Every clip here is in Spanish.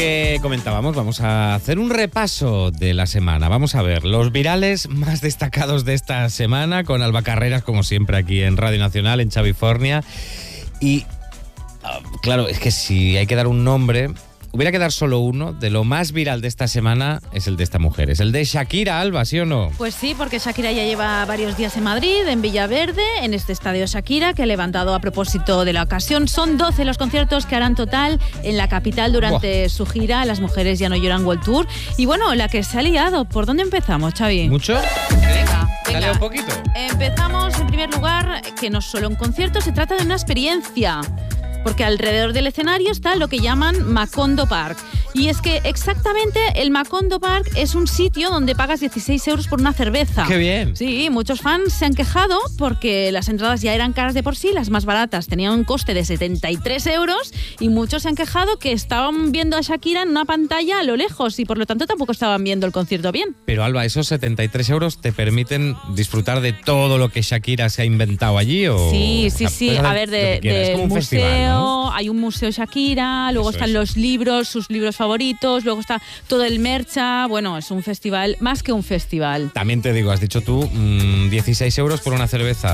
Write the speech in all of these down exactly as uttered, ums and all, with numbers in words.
Que comentábamos, vamos a hacer un repaso de la semana. Vamos a ver los virales más destacados de esta semana con Alba Carreras, como siempre, aquí en Radio Nacional, en Chavifornia. Y uh, claro, es que si hay que dar un nombre, hubiera que dar solo uno. De lo más viral de esta semana es el de esta mujer, es el de Shakira, Alba, ¿sí o no? Pues sí, porque Shakira ya lleva varios días en Madrid, en Villaverde, en este estadio Shakira, que ha levantado a propósito de la ocasión. Son doce los conciertos que harán total en la capital durante Buah. su gira Las Mujeres Ya No Lloran World Tour. Y bueno, la que se ha liado. ¿Por dónde empezamos, Xavi? ¿Mucho? Venga, venga. ¿Sale un poquito? Empezamos, en primer lugar, que no es solo un concierto, se trata de una experiencia. Porque alrededor del escenario está lo que llaman Macondo Park. Y es que exactamente el Macondo Park es un sitio donde pagas dieciséis euros por una cerveza. ¡Qué bien! Sí, muchos fans se han quejado porque las entradas ya eran caras de por sí, las más baratas tenían un coste de setenta y tres euros y muchos se han quejado que estaban viendo a Shakira en una pantalla a lo lejos y por lo tanto tampoco estaban viendo el concierto bien. Pero Alba, ¿esos setenta y tres euros te permiten disfrutar de todo lo que Shakira se ha inventado allí? ¿O? Sí, sí, o sea, sí. A ver, de, de como un museo, festival, ¿no? Hay un museo Shakira, luego Eso están es. los libros, sus libros favoritos, luego está todo el mercha. Bueno, es un festival, más que un festival. También te digo, has dicho tú, mmm, dieciséis euros por una cerveza.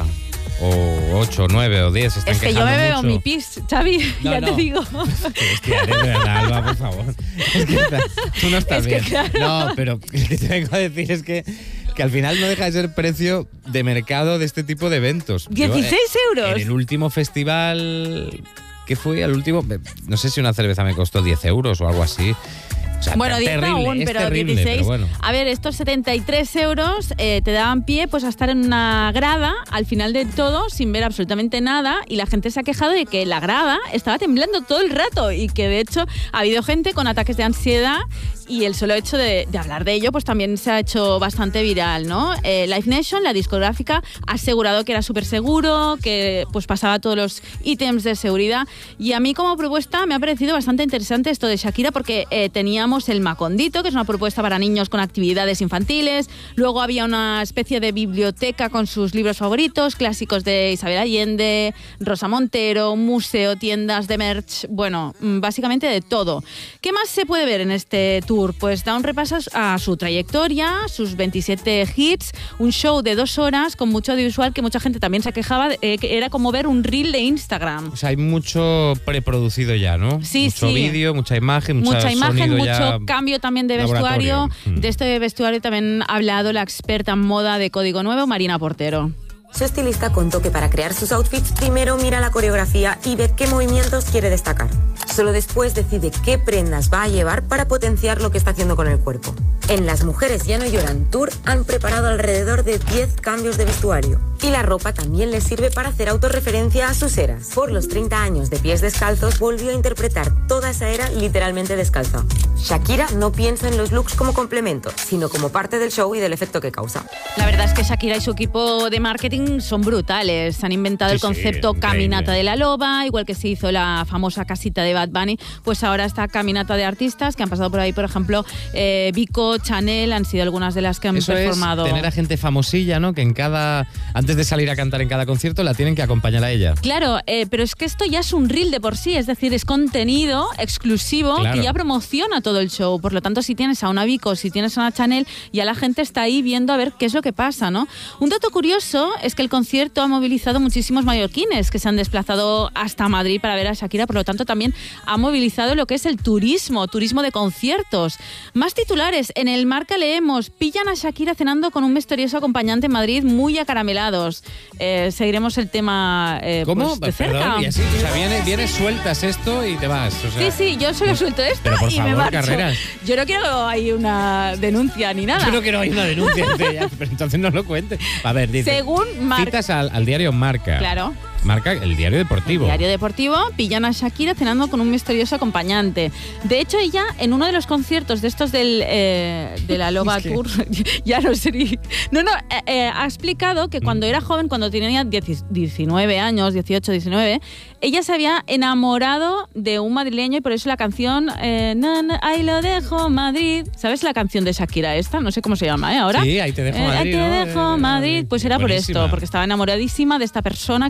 O ocho, nueve o diez. Es que yo me bebo mi pis, Xavi, no, ya no. te digo. Hostia, eres de verdad, Alba, por favor. Es que tú no estás es bien. Que, claro. No, pero lo que te vengo a decir es que, que al final no deja de ser precio de mercado de este tipo de eventos. ¿dieciséis yo, euros? En el último festival que fui, al último, no sé si una cerveza me costó diez euros o algo así. O sea, bueno, diez terrible, aún, pero terrible, dieciséis. Pero bueno. A ver, estos setenta y tres euros eh, te daban pie pues a estar en una grada al final de todo sin ver absolutamente nada y la gente se ha quejado de que la grada estaba temblando todo el rato y que de hecho ha habido gente con ataques de ansiedad y el solo hecho de, de hablar de ello pues también se ha hecho bastante viral, ¿no? Eh, Live Nation, la discográfica, ha asegurado que era súper seguro, que pues pasaba todos los ítems de seguridad y a mí como propuesta me ha parecido bastante interesante esto de Shakira porque eh, tenía el Macondito, que es una propuesta para niños con actividades infantiles. Luego había una especie de biblioteca con sus libros favoritos, clásicos de Isabel Allende, Rosa Montero, museo, tiendas de merch, bueno, básicamente de todo. ¿Qué más se puede ver en este tour? Pues da un repaso a su trayectoria, sus veintisiete hits, un show de dos horas con mucho audiovisual que mucha gente también se quejaba, eh, que era como ver un reel de Instagram. O sea, hay mucho preproducido ya, ¿no? Sí, mucho sí. vídeo, mucha imagen, mucha, mucha imagen, mucho mucho cambio también de vestuario. Mm. De este vestuario también ha hablado la experta en moda de Código Nuevo, Marina Portero. Su estilista contó que para crear sus outfits primero mira la coreografía y ve qué movimientos quiere destacar. Solo después decide qué prendas va a llevar para potenciar lo que está haciendo con el cuerpo. En Las Mujeres Ya No Lloran Tour han preparado alrededor de diez cambios de vestuario. Y la ropa también les sirve para hacer autorreferencia a sus eras. Por los treinta años de Pies Descalzos volvió a interpretar toda esa era literalmente descalza. Shakira no piensa en los looks como complemento, sino como parte del show y del efecto que causa. La verdad es que Shakira y su equipo de marketing son brutales. Han inventado sí, el concepto sí, Caminata de la Loba, igual que se hizo la famosa casita de Bad Bunny, pues ahora está Caminata de artistas que han pasado por ahí, por ejemplo, eh, Vico, Chanel, han sido algunas de las que han Eso performado. Es tener a gente famosilla, ¿no? Que en cada antes de salir a cantar en cada concierto la tienen que acompañar a ella. Claro, eh, pero es que esto ya es un reel de por sí, es decir, es contenido exclusivo claro. que ya promociona todo el show. Por lo tanto, si tienes a una Vico, si tienes a una Chanel, ya la gente está ahí viendo a ver qué es lo que pasa, ¿no? Un dato curioso es que el concierto ha movilizado muchísimos mallorquines que se han desplazado hasta Madrid para ver a Shakira, por lo tanto también ha movilizado lo que es el turismo, turismo de conciertos. Más titulares, en el Marca leemos, pillan a Shakira cenando con un misterioso acompañante en Madrid muy acaramelados. Eh, seguiremos el tema eh, ¿Cómo? Pues, de cerca. Perdón, y así, o sea, vienes, vienes, sueltas esto y te vas. O sea, sí, sí, yo solo suelto esto pero por y favor, me marcho. Carreras. Yo no quiero ahí una denuncia ni nada. Yo no quiero ahí una denuncia, pero entonces no lo cuentes. A ver, dice, según Mar- citas al, al diario Marca. Claro. Marca, el diario deportivo. El diario deportivo, pillan a Shakira cenando con un misterioso acompañante. De hecho, ella, en uno de los conciertos de estos del, eh, de la Loba es que... Tour, ya no sé. No, no, eh, eh, ha explicado que cuando era joven, cuando tenía diecinueve años, dieciocho, diecinueve, ella se había enamorado de un madrileño y por eso la canción eh, na, na, ahí lo dejo Madrid. ¿Sabes la canción de Shakira esta? No sé cómo se llama, ¿eh? Ahora. Sí, ahí te dejo Madrid. Eh, ahí te ¿no? dejo Madrid. Pues era Buenísima. por esto, porque estaba enamoradísima de esta persona que era de Madrid.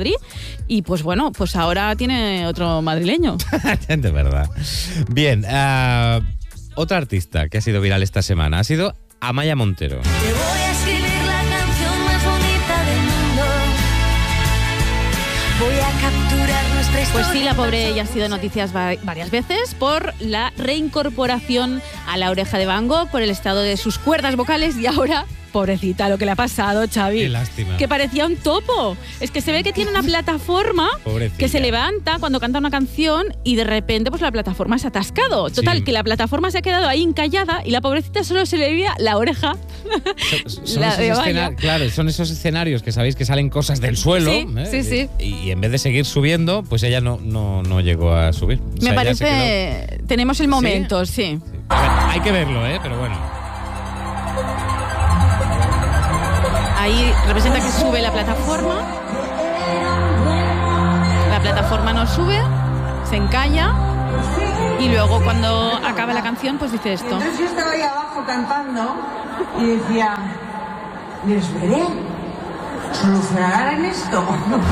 Madrid y pues bueno, pues ahora tiene otro madrileño. De verdad. Bien, uh, otra artista que ha sido viral esta semana ha sido Amaya Montero. Te voy a escribir la canción más bonita del mundo. Voy a capturar nuestra historia. Pues sí, la pobre ya ha sido noticias va- varias veces por la reincorporación a La Oreja de Van Gogh, por el estado de sus cuerdas vocales y ahora, pobrecita, lo que le ha pasado, Xavi. Qué lástima. Que parecía un topo. Es que se ve que tiene una plataforma Pobrecilla. que se levanta cuando canta una canción y de repente pues la plataforma se ha atascado. Total, Sí. que la plataforma se ha quedado ahí encallada y la pobrecita solo se le veía la oreja. Son, son La esos de Amaya. escena- claro, son esos escenarios que sabéis que salen cosas del suelo. Sí, ¿eh? sí, sí. Y, y en vez de seguir subiendo, pues ella no, no, no llegó a subir. O Me sea, ella se parece... Tenemos el momento, sí. quedó- A ver, hay que verlo, ¿eh? Pero bueno. Ahí representa que sube la plataforma. La plataforma no sube, se encalla y luego cuando acaba la canción pues dice esto. Entonces yo estaba ahí abajo cantando y decía, les veré, solucionarán esto.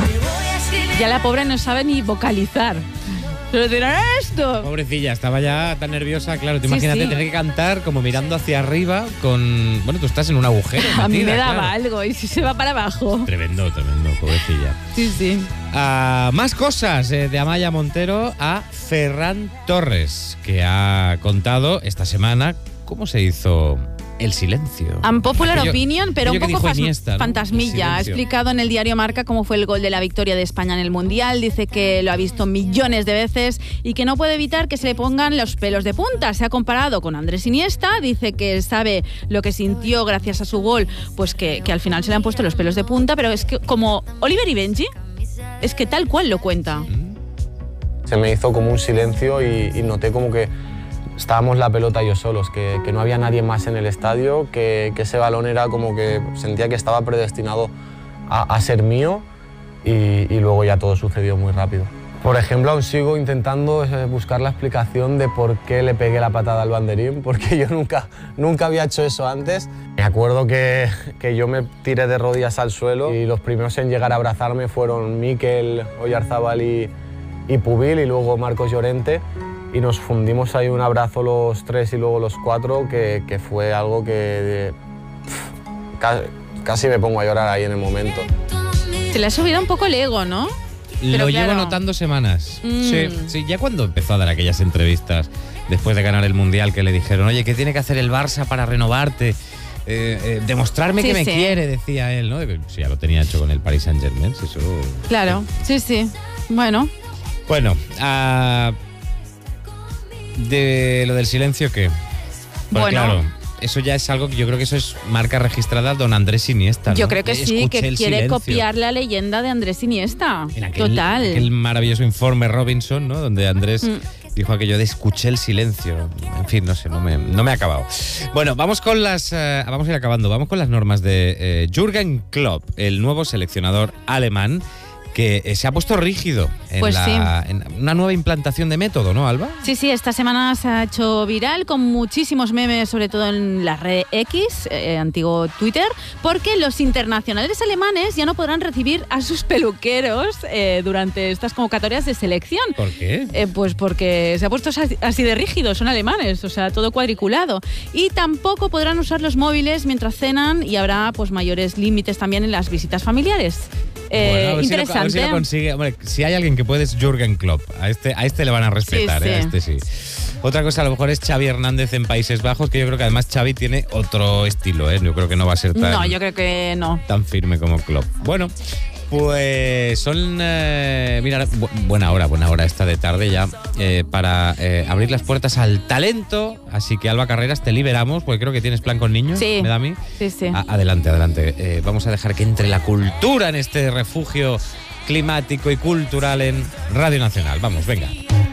Ya la pobre no sabe ni vocalizar. Pero dirá esto. Pobrecilla, estaba ya tan nerviosa, claro. Te Sí, imagínate sí. tener que cantar como mirando hacia arriba con... Bueno, tú estás en un agujero. A mí metida, me daba claro. algo y si se va para abajo. Tremendo, tremendo, pobrecilla. Sí, sí. Ah, más cosas eh, de Amaya Montero a Ferran Torres, que ha contado esta semana cómo se hizo El Silencio. Unpopular Aquello- opinion, pero un aquello que poco dijo fas- Iniesta, ¿no? fantasmilla. El Ha silencio. explicado en el diario Marca cómo fue el gol de la victoria de España en el Mundial. Dice que lo ha visto millones de veces y que no puede evitar que se le pongan los pelos de punta. Se ha comparado con Andrés Iniesta. Dice que sabe lo que sintió gracias a su gol, pues que, que al final se le han puesto los pelos de punta. Pero es que como Oliver y Benji, es que tal cual lo cuenta. Se me hizo como un silencio y, y noté como que estábamos la pelota yo solos, que, que no había nadie más en el estadio, que, que ese balón era como que sentía que estaba predestinado a, a ser mío y, y luego ya todo sucedió muy rápido. Por ejemplo, aún sigo intentando eh, buscar la explicación de por qué le pegué la patada al banderín, porque yo nunca, nunca había hecho eso antes. Me acuerdo que, que yo me tiré de rodillas al suelo y los primeros en llegar a abrazarme fueron Mikel Oyarzábal y, y Pubil y luego Marcos Llorente. Y nos fundimos ahí un abrazo los tres y luego los cuatro, que, que fue algo que pff, casi, casi me pongo a llorar ahí en el momento. Se le ha subido un poco el ego, ¿no? Lo Pero llevo claro. notando semanas. Mm. Sí, sí, ya cuando empezó a dar aquellas entrevistas después de ganar el Mundial que le dijeron, oye, ¿qué tiene que hacer el Barça para renovarte? Eh, eh, demostrarme Sí, que me sí. quiere, decía él, ¿no? Sí, ya lo tenía hecho con el Paris Saint-Germain. Eso... Claro, sí, sí. Bueno, Bueno, ah, de lo del silencio, ¿qué? Pues Bueno. claro, eso ya es algo que yo creo que eso es marca registrada don Andrés Iniesta, ¿no? yo creo que sí, Escuché que el quiere silencio. copiar la leyenda de Andrés Iniesta. En aquel, Total. aquel maravilloso informe Robinson, ¿no? Donde Andrés Mm. dijo aquello de escuché el silencio. En fin, no sé, no me, no me ha acabado. Bueno, vamos con las... eh, vamos a ir acabando. Vamos con las normas de eh, Jürgen Klopp, el nuevo seleccionador alemán, que eh, se ha puesto rígido en, Pues la, en una nueva implantación de método, ¿no, Alba? Sí, sí, esta semana se ha hecho viral con muchísimos memes, sobre todo en la red X, eh, antiguo Twitter, porque los internacionales alemanes ya no podrán recibir a sus peluqueros eh, durante estas convocatorias de selección. ¿Por qué? Eh, pues porque se ha puesto así, así de rígido, son alemanes, o sea, todo cuadriculado. Y tampoco podrán usar los móviles mientras cenan y habrá pues mayores límites también en las visitas familiares. Eh, Bueno, a ver si lo- interesante. a ver si lo consigue. Hombre, si hay alguien que puede es Jürgen Klopp. A este, a este le van a respetar, Sí, ¿eh? A sí. este sí. Otra cosa a lo mejor es Xavi Hernández en Países Bajos, que yo creo que además Xavi tiene otro estilo, ¿eh? Yo creo que no va a ser tan, No, yo creo que no. tan firme como Klopp. Bueno, pues son... eh, mira, bu- buena hora, buena hora esta de tarde ya eh, para eh, abrir las puertas al talento. Así que, Alba Carreras, te liberamos, porque creo que tienes plan con niños, Sí. me da a mí. Sí, sí. A- adelante, adelante. Eh, vamos a dejar que entre la cultura en este refugio climático y cultural en Radio Nacional. Vamos, venga.